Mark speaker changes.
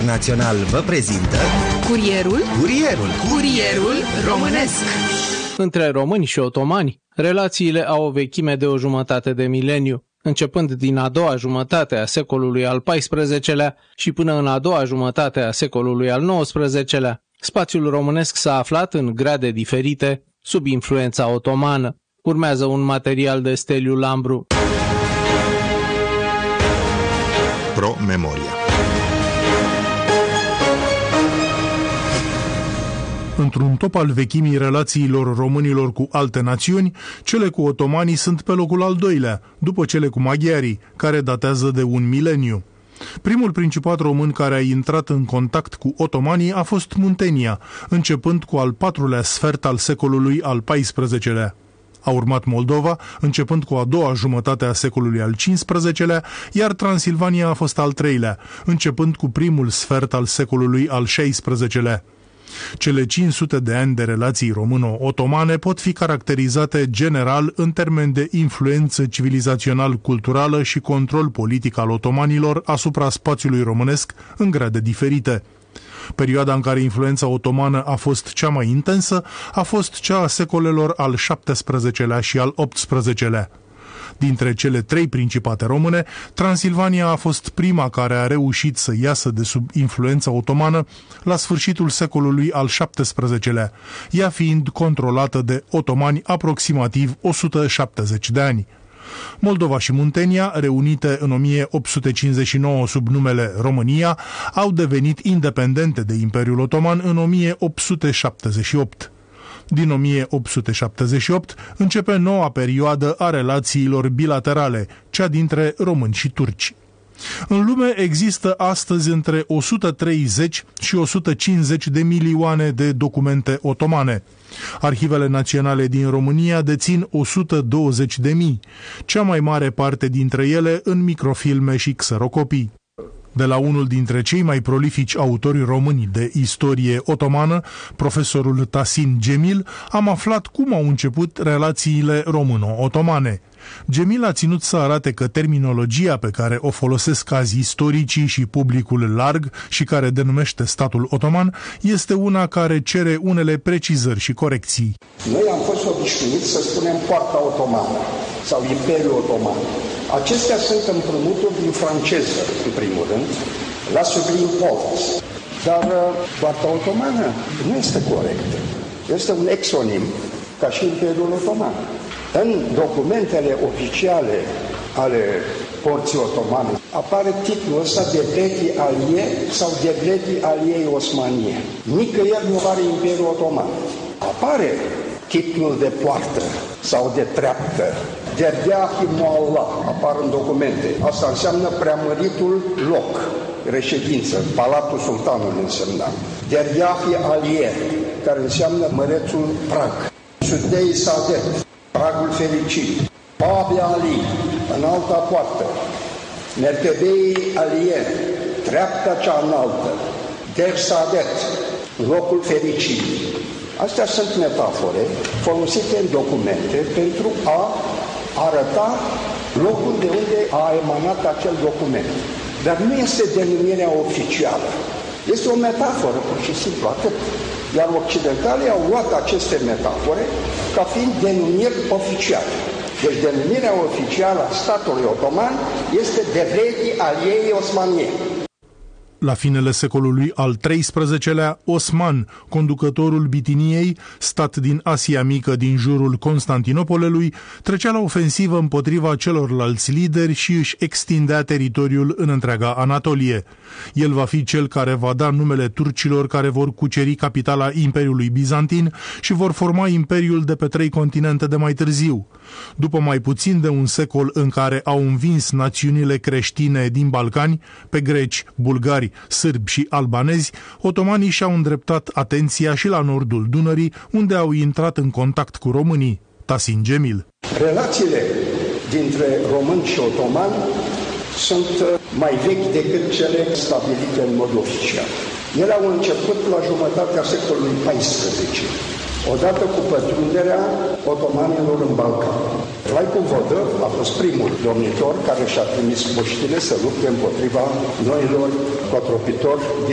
Speaker 1: Internațional vă prezintă Curierul românesc.
Speaker 2: Între români și otomani, relațiile au o vechime de o jumătate de mileniu. Începând din a doua jumătate a secolului al XIV-lea și până în a doua jumătate a secolului al XIX-lea, spațiul românesc s-a aflat în grade diferite sub influența otomană. Urmează un material de Steliu Lambru.
Speaker 3: Pro Memoria. Într-un top al vechimii relațiilor românilor cu alte națiuni, cele cu otomanii sunt pe locul al doilea, după cele cu maghiarii, care datează de un mileniu. Primul principat român care a intrat în contact cu otomanii a fost Muntenia, începând cu al patrulea sfert al secolului al XIV-lea. A urmat Moldova, începând cu a doua jumătate a secolului al XV-lea, iar Transilvania a fost al treilea, începând cu primul sfert al secolului al XVI-lea. Cele 500 de ani de relații româno-otomane pot fi caracterizate general în termeni de influență civilizațional-culturală și control politic al otomanilor asupra spațiului românesc în grade diferite. Perioada în care influența otomană a fost cea mai intensă a fost cea a secolelor al XVII-lea și al XVIII-lea. Dintre cele trei principate române, Transilvania a fost prima care a reușit să iasă de sub influența otomană la sfârșitul secolului al XVII-lea, ea fiind controlată de otomani aproximativ 170 de ani. Moldova și Muntenia, reunite în 1859 sub numele România, au devenit independente de Imperiul Otoman în 1878. Din 1878 începe noua perioadă a relațiilor bilaterale, cea dintre români și turci. În lume există astăzi între 130 și 150 de milioane de documente otomane. Arhivele naționale din România dețin 120.000, cea mai mare parte dintre ele în microfilme și xerocopii. De la unul dintre cei mai prolifici autori români de istorie otomană, profesorul Tasin Gemil, am aflat cum au început relațiile româno-otomane. Gemil a ținut să arate că terminologia pe care o folosesc azi istoricii și publicul larg și care denumește statul otoman este una care cere unele precizări și corecții.
Speaker 4: Noi am fost obișnuiți să spunem poarta otomană sau Imperiul Otoman. Acestea sunt împrumuturi din franceză, în primul rând, la sublim povs. Dar poarta otomană nu este corectă. Este un exonim, ca și Imperiul Otoman. În documentele oficiale ale porții otomane apare titlul ăsta de Devleti Alie sau Devleti Aliei Osmanie. Nicăieri nu are Imperiul Otoman. Apare titlul de poartă sau de treaptă. Derdeahi Moalla apar în documente. Asta înseamnă preamăritul loc, reședință, Palatul Sultanului însemna. Derdeahi Alie, care înseamnă mărețul prag. Sudei Sadet, pragul fericit. Babi Ali, în alta poartă. Mertebei Alie, treapta cea înaltă. Der Sadet, locul fericit. Astea sunt metafore folosite în documente pentru a arăta locul de unde a emanat acel document. Dar nu este denumirea oficială. Este o metaforă, pur și simplu, atât. Iar occidentalii au luat aceste metafore ca fiind denumiri oficiale. Deci denumirea oficială a statului otoman este Devleti Aliei Osmanie.
Speaker 3: La finele secolului al XIII-lea, Osman, conducătorul Bitiniei, stat din Asia Mică din jurul Constantinopolului, trecea la ofensivă împotriva celorlalți lideri și își extindea teritoriul în întreaga Anatolie. El va fi cel care va da numele turcilor care vor cuceri capitala Imperiului Bizantin și vor forma imperiul de pe 3 continente de mai târziu. După mai puțin de un secol în care au învins națiunile creștine din Balcani, pe greci, bulgari, sârbi și albanezi, otomanii și-au îndreptat atenția și la nordul Dunării, unde au intrat în contact cu românii. Tasin Gemil.
Speaker 4: Relațiile dintre români și otomani sunt mai vechi decât cele stabilite în mod oficial. Ele au început la jumătatea secolului XIV, odată cu pătrunderea otomanilor în Balcan. Raicu Vodă a fost primul domnitor care și-a trimis poștile să lupte împotriva noilor cotropitori